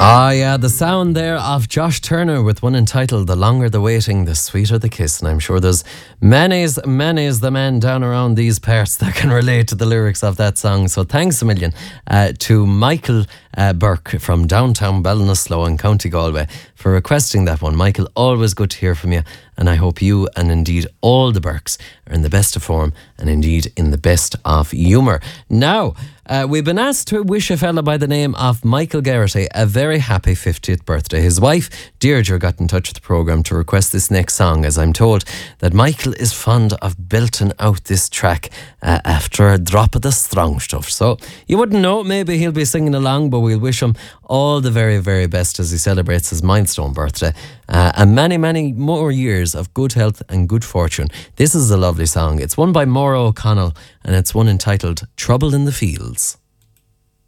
Ah, yeah, the sound there of Josh Turner with one entitled The Longer the Waiting, the Sweeter the Kiss. And I'm sure there's many's the men down around these parts that can relate to the lyrics of that song. So thanks a million to Michael Burke from downtown Ballinasloe in County Galway for requesting that one. Michael, always good to hear from you. And I hope you and indeed all the Burkes are in the best of form and indeed in the best of humour. Now, we've been asked to wish a fella by the name of Michael Geraghty a very happy 50th birthday. His wife, Deirdre, got in touch with the programme to request this next song, as I'm told that Michael is fond of belting out this track after a drop of the strong stuff. So you wouldn't know, maybe he'll be singing along, but we'll wish him all the very, very best as he celebrates his milestone birthday and many, many more years of good health and good fortune. This is a lovely song. It's one by Maura O'Connell and it's one entitled Trouble in the Fields.